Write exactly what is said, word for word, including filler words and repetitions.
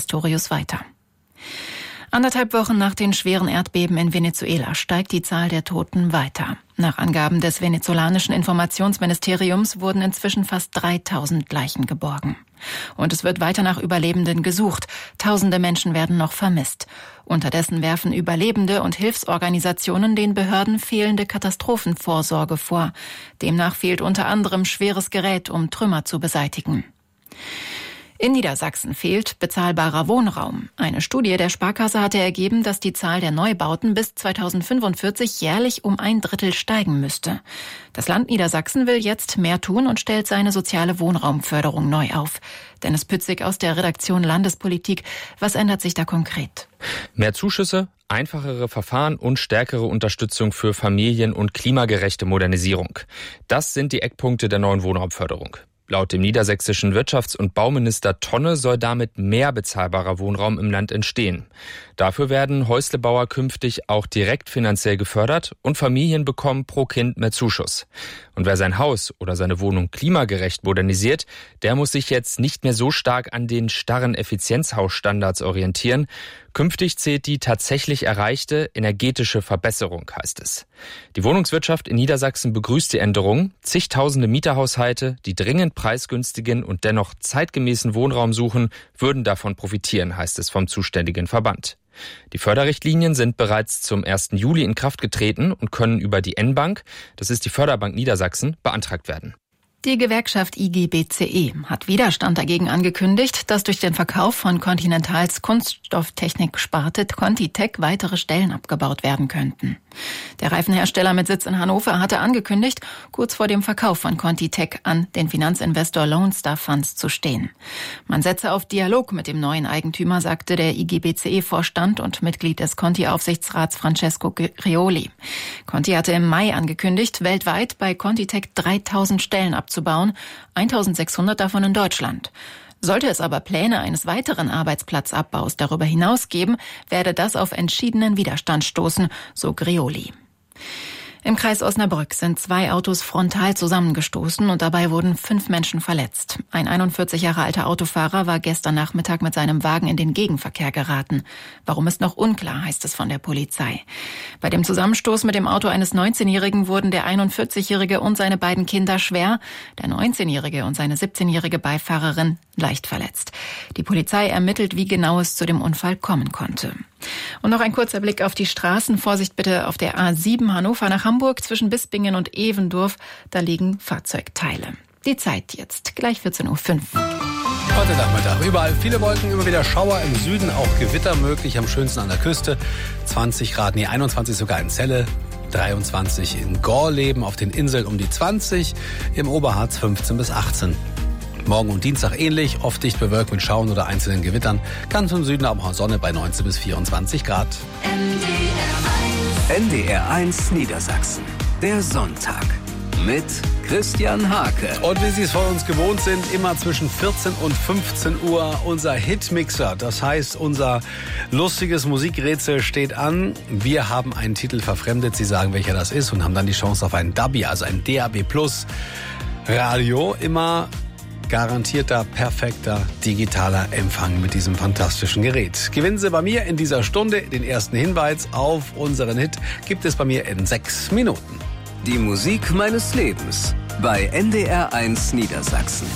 Pastorius weiter. Anderthalb Wochen nach den schweren Erdbeben in Venezuela steigt die Zahl der Toten weiter. Nach Angaben des venezolanischen Informationsministeriums wurden inzwischen fast dreitausend Leichen geborgen. Und es wird weiter nach Überlebenden gesucht. Tausende Menschen werden noch vermisst. Unterdessen werfen Überlebende und Hilfsorganisationen den Behörden fehlende Katastrophenvorsorge vor. Demnach fehlt unter anderem schweres Gerät, um Trümmer zu beseitigen. In Niedersachsen fehlt bezahlbarer Wohnraum. Eine Studie der Sparkasse hatte ergeben, dass die Zahl der Neubauten bis zweitausendfünfundvierzig jährlich um ein Drittel steigen müsste. Das Land Niedersachsen will jetzt mehr tun und stellt seine soziale Wohnraumförderung neu auf. Dennis Pützig aus der Redaktion Landespolitik. Was ändert sich da konkret? Mehr Zuschüsse, einfachere Verfahren und stärkere Unterstützung für Familien- und klimagerechte Modernisierung. Das sind die Eckpunkte der neuen Wohnraumförderung. Laut dem niedersächsischen Wirtschafts- und Bauminister Tonne soll damit mehr bezahlbarer Wohnraum im Land entstehen. Dafür werden Häuslebauer künftig auch direkt finanziell gefördert und Familien bekommen pro Kind mehr Zuschuss. Und wer sein Haus oder seine Wohnung klimagerecht modernisiert, der muss sich jetzt nicht mehr so stark an den starren Effizienzhausstandards orientieren. Künftig zählt die tatsächlich erreichte energetische Verbesserung, heißt es. Die Wohnungswirtschaft in Niedersachsen begrüßt die Änderung. Zigtausende Mieterhaushalte, die dringend preisgünstigen und dennoch zeitgemäßen Wohnraum suchen, würden davon profitieren, heißt es vom zuständigen Verband. Die Förderrichtlinien sind bereits zum ersten Juli in Kraft getreten und können über die N-Bank, das ist die Förderbank Niedersachsen, beantragt werden. Die Gewerkschaft I G B C E hat Widerstand dagegen angekündigt, dass durch den Verkauf von Continentals Kunststofftechnik-Sparte ContiTech weitere Stellen abgebaut werden könnten. Der Reifenhersteller mit Sitz in Hannover hatte angekündigt, kurz vor dem Verkauf von ContiTech an den Finanzinvestor Lone Star Funds zu stehen. Man setze auf Dialog mit dem neuen Eigentümer, sagte der I G B C E-Vorstand und Mitglied des Conti-Aufsichtsrats Francesco Grioli. Conti hatte im Mai angekündigt, weltweit bei ContiTech dreitausend Stellen abzubauen, eintausendsechshundert davon in Deutschland. Sollte es aber Pläne eines weiteren Arbeitsplatzabbaus darüber hinaus geben, werde das auf entschiedenen Widerstand stoßen, so Grioli. Im Kreis Osnabrück sind zwei Autos frontal zusammengestoßen und dabei wurden fünf Menschen verletzt. Ein einundvierzig Jahre alter Autofahrer war gestern Nachmittag mit seinem Wagen in den Gegenverkehr geraten. Warum ist noch unklar, heißt es von der Polizei. Bei dem Zusammenstoß mit dem Auto eines neunzehnjährigen wurden der einundvierzigjährige und seine beiden Kinder schwer, der neunzehnjährige und seine siebzehnjährige Beifahrerin leicht verletzt. Die Polizei ermittelt, wie genau es zu dem Unfall kommen konnte. Und noch ein kurzer Blick auf die Straßen. Vorsicht bitte auf der A sieben Hannover nach Hamburg zwischen Bispingen und Evendorf. Da liegen Fahrzeugteile. Die Zeit jetzt, gleich vierzehn Uhr fünf. Heute Nachmittag überall viele Wolken, immer wieder Schauer, im Süden auch Gewitter möglich, am schönsten an der Küste. zwanzig Grad, nee einundzwanzig sogar in Celle. dreiundzwanzig in Gorleben, auf den Inseln um die zwanzig, im Oberharz fünfzehn bis achtzehn. Morgen und Dienstag ähnlich, oft dicht bewölkt mit Schauern oder einzelnen Gewittern. Ganz im Süden aber auch Sonne bei neunzehn bis vierundzwanzig Grad. N D R eins Niedersachsen. Der Sonntag mit Christian Hake. Und wie Sie es von uns gewohnt sind, immer zwischen vierzehn und fünfzehn Uhr unser Hitmixer. Das heißt, unser lustiges Musikrätsel steht an. Wir haben einen Titel verfremdet. Sie sagen, welcher das ist und haben dann die Chance auf einen D A B I, also ein D A B Plus Radio. Immer garantierter, perfekter, digitaler Empfang mit diesem fantastischen Gerät. Gewinnen Sie bei mir in dieser Stunde den ersten Hinweis auf unseren Hit. Gibt es bei mir in sechs Minuten. Die Musik meines Lebens bei N D R eins Niedersachsen.